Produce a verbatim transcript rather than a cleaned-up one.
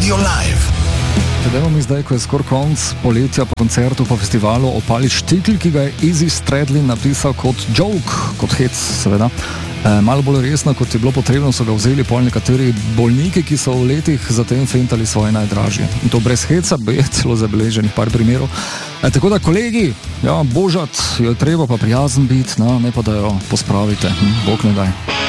Radio Live. Predajmo mi zdaj, ko je skoro konc poletja po koncertu, po festivalu, opalič štikl, ki ga je Izzy Stradlin napisal kot joke, kot hec, seveda. E, malo bolj resno, kot je bilo potrebno, so ga vzeli pol nekateri bolniki, ki so v letih zatem fentali svoje najdražje. In to brez heca, je celo zabeleženih par primerov. E, tako da, kolegi, ja, božat jo je treba, pa prijazen biti, no, ne pa da jo pospravite. Hm, Bog ne daj.